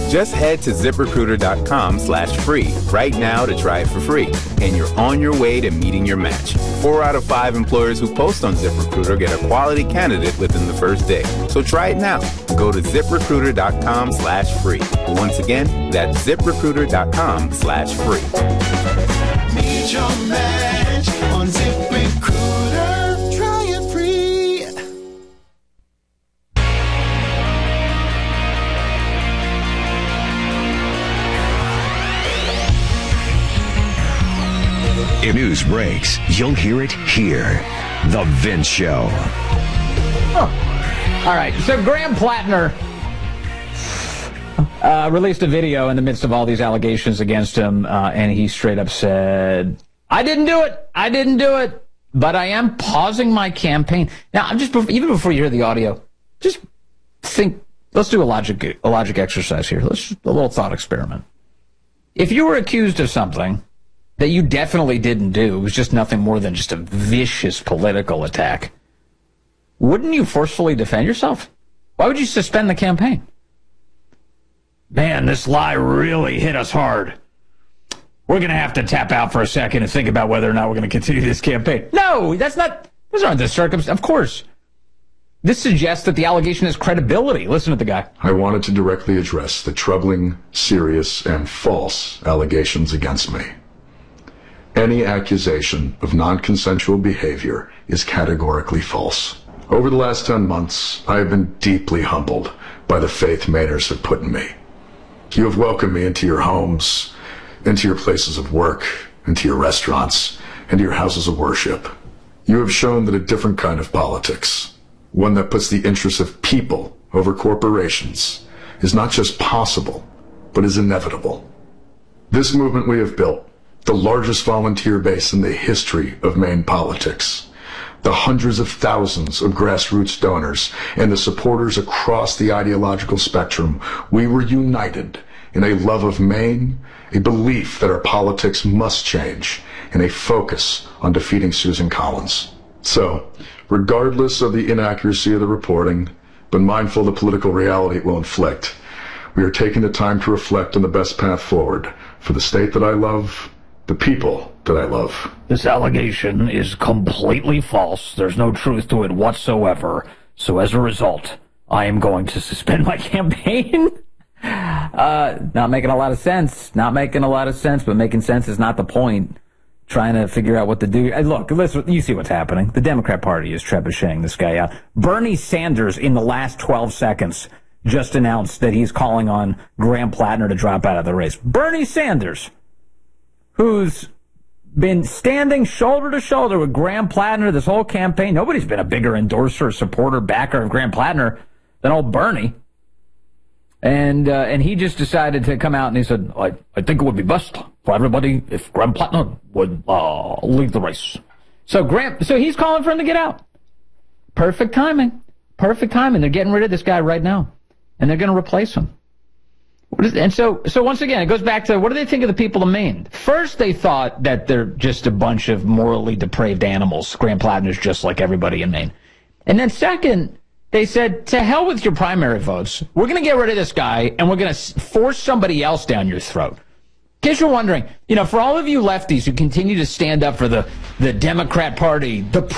Just head to ZipRecruiter.com/free right now to try it for free, and you're on your way to meeting your match. 4 out of 5 employers who post on ZipRecruiter get a quality candidate within the first day. So try it now. Go to ZipRecruiter.com/free. Once again, that's ZipRecruiter.com/free. Meet your match on ZipRecruiter. Try it free. If news breaks, you'll hear it here. The Vince Show. Oh. All right, so Graham Plattner released a video in the midst of all these allegations against him, and he straight up said, I didn't do it, but I am pausing my campaign. Now, even before you hear the audio, just think, let's do a logic exercise here. Let's just a little thought experiment. If you were accused of something that you definitely didn't do, it was just nothing more than just a vicious political attack, wouldn't you forcefully defend yourself? Why would you suspend the campaign? Man, this lie really hit us hard. We're going to have to tap out for a second and think about whether or not we're going to continue this campaign. No, those aren't the circumstances. Of course. This suggests that the allegation has credibility. Listen to the guy. I wanted to directly address the troubling, serious, and false allegations against me. Any accusation of non-consensual behavior is categorically false. Over the last 10 months, I have been deeply humbled by the faith Mainers have put in me. You have welcomed me into your homes, into your places of work, into your restaurants, into your houses of worship. You have shown that a different kind of politics, one that puts the interests of people over corporations, is not just possible, but is inevitable. This movement we have built, the largest volunteer base in the history of Maine politics, the hundreds of thousands of grassroots donors, and the supporters across the ideological spectrum, we were united in a love of Maine, a belief that our politics must change, and a focus on defeating Susan Collins. So, regardless of the inaccuracy of the reporting, but mindful of the political reality it will inflict, we are taking the time to reflect on the best path forward for the state that I love, the people that I love. This allegation is completely false. There's no truth to it whatsoever. So as a result, I am going to suspend my campaign. Not making a lot of sense. But making sense is not the point. Trying to figure out what to do. Look, listen, you see what's happening. The Democrat Party is trebucheting this guy out. Bernie Sanders, in the last 12 seconds, just announced that he's calling on Graham Plattner to drop out of the race. Bernie Sanders, who's been standing shoulder to shoulder with Graham Plattner this whole campaign. Nobody's been a bigger endorser, supporter, backer of Graham Plattner than old Bernie. And he just decided to come out and he said, I think it would be best for everybody if Graham Plattner would leave the race. So he's calling for him to get out. Perfect timing. They're getting rid of this guy right now, and they're going to replace him. And so once again, it goes back to, what do they think of the people of Maine? First, they thought that they're just a bunch of morally depraved animals. Graham Plattner's just like everybody in Maine. And then second, they said, to hell with your primary votes. We're going to get rid of this guy, and we're going to force somebody else down your throat. In case you're wondering, for all of you lefties who continue to stand up for the Democrat Party, the